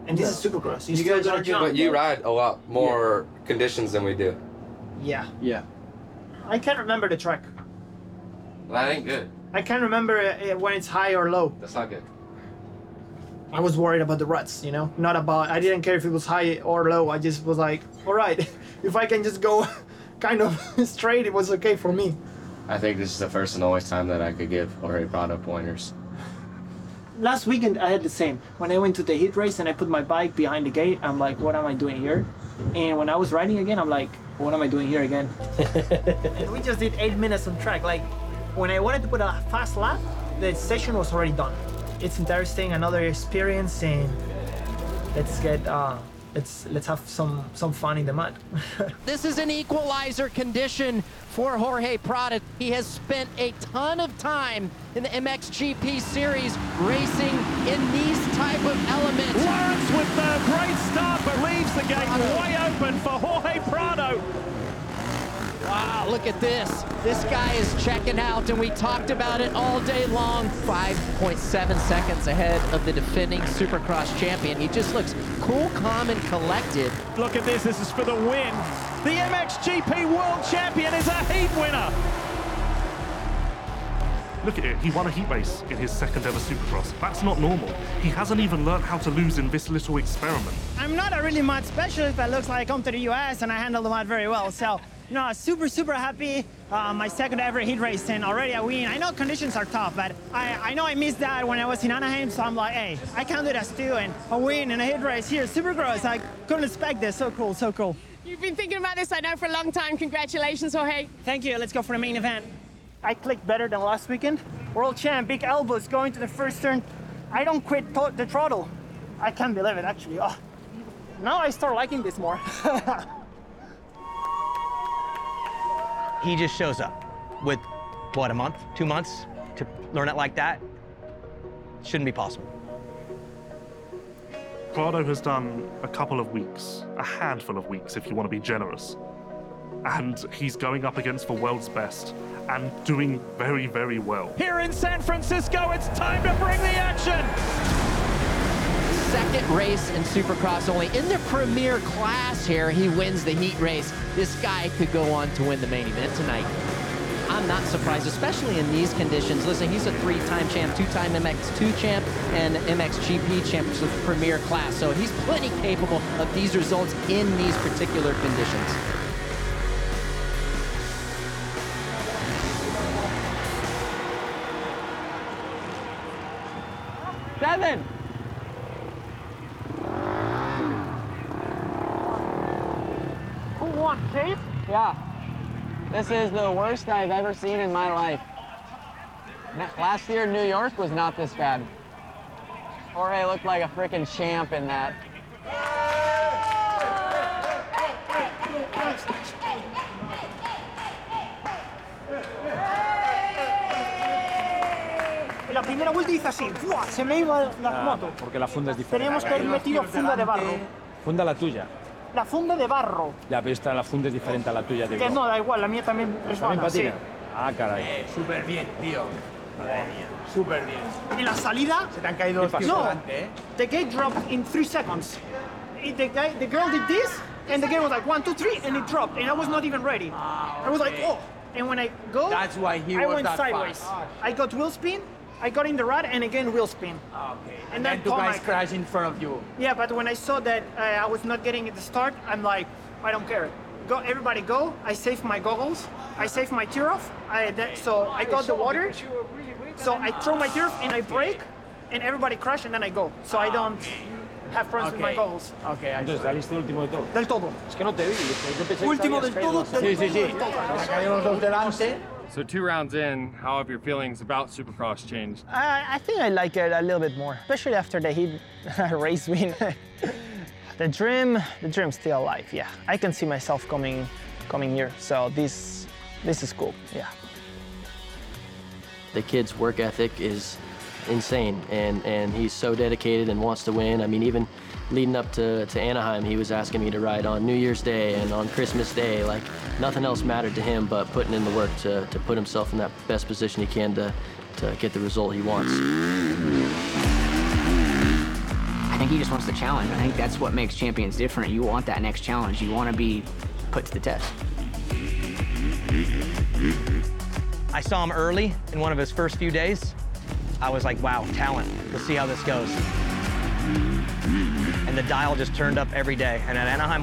And this is Supercross. You guys are young. But you ride a lot more conditions than we do. Yeah. Yeah. I can't remember the track. That ain't good. I can't remember when it's high or low. That's not good. I was worried about the ruts, you know? Not about, I didn't care if it was high or low. I just was like, all right, if I can just go kind of straight, it was okay for me. I think this is the first and only time that I could give Jorge Prado pointers. Last weekend, I had the same. When I went to the heat race and I put my bike behind the gate, I'm like, what am I doing here? And when I was riding again, I'm like, what am I doing here again? We just did 8 minutes on track. Like, when I wanted to put a fast lap, the session was already done. It's interesting, another experience, and let's get, let's have some fun in the mud. This is an equalizer condition for Jorge Prado. He has spent a ton of time in the MXGP series racing in these type of elements. Lawrence with the great start, but leaves the gate way open for Jorge Prado. Wow, look at this. This guy is checking out, and we talked about it all day long. 5.7 seconds ahead of the defending Supercross champion. He just looks cool, calm, and collected. Look at this is for the win. The MXGP World Champion is a heat winner. Look at it, he won a heat race in his second ever Supercross. That's not normal. He hasn't even learned how to lose in this little experiment. I'm not a really mud specialist, but it looks like I come to the US and I handle the mud very well. So, you know, super happy. My second ever heat race, and already I win. I know conditions are tough, but I know I missed that when I was in Anaheim, so I'm like, hey, I can do this too, and a win in a heat race here, Supercross. I couldn't expect this. So cool, so cool. You've been thinking about this, I know, for a long time. Congratulations, Jorge. Thank you. Let's go for the main event. I clicked better than last weekend. World champ, big elbows going to the first turn. I don't quit the throttle. I can't believe it, actually. Oh. Now I start liking this more. He just shows up with, what, a month, 2 months to learn it like that? Shouldn't be possible. Prado has done a couple of weeks, a handful of weeks if you want to be generous. And he's going up against the world's best and doing very, very well. Here in San Francisco, it's time to bring the action. Second race in Supercross only. In the premier class here, he wins the heat race. This guy could go on to win the main event tonight. I'm not surprised, especially in these conditions. Listen, he's a 3-time champ, 2-time MX2 champ, and MXGP champ, so premier class. So he's plenty capable of these results in these particular conditions. Seven. Who won, Chase? Yeah. This is the worst I've ever seen in my life. Last year, New York was not this bad. Jorge looked like a freaking champ in that. La primera vuelta hizo así, ¡fua! Se me iba la moto. Porque la funda es diferente. Teníamos que haber metido funda de barro. Funda la tuya. La funda de barro. Ya, pero esta, la funda es diferente a la tuya. Que no, da igual, la mía también resbala. ¿También patina? Sí. Ah, caray. Súper bien, tío. Madre mía. Súper bien. En la salida... Se te han caído los pies delante, ¿eh? The gate dropped in 3 seconds. The girl did this, and the gate was like 1, 2, 3, and it dropped, and I was not even ready. I was like, oh. And when I go, That's why he I was went that sideways. fast. I got wheel spin, I got in the rut, and again wheel spin. Okay. And then then two guys Tomac. crash in front of you. Yeah, but when I saw that I was not getting at the start, I'm like, I don't care. Go, everybody go. I saved my goggles. I saved my tear off. So I got the water. So I throw my tear off and I brake, and everybody crash, and then I go. So I don't have problems with my goggles. Okay. Entonces, saliste último de todo. Del todo. Es que no te vi. Yo pensé que Último te del habías todo. caído. Del Sí, sí, sí. todo, del todo. Se cayeron los dos delante. So 2 rounds in, how have your feelings about Supercross changed? I think I like it a little bit more, especially after the heat race win. The dream's still alive. Yeah, I can see myself coming here. So this is cool. Yeah. The kid's work ethic is insane, and he's so dedicated and wants to win. I mean, even leading up to Anaheim, he was asking me to ride on New Year's Day and on Christmas Day. Like, nothing else mattered to him but putting in the work to put himself in that best position he can to get the result he wants. I think he just wants the challenge. I think that's what makes champions different. You want that next challenge. You want to be put to the test. I saw him early in one of his first few days. I was like, wow, talent. Let's see how this goes. And the dial just turned up every day. And at Anaheim